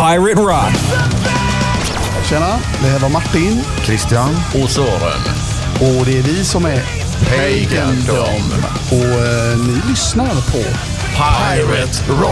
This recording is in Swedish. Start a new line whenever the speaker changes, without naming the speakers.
Pirate Rock.
Tjena, det här var Martin,
Christian
och Sören.
och det är vi som är
Pagandom.
Och ni lyssnar på
Pirate Rock.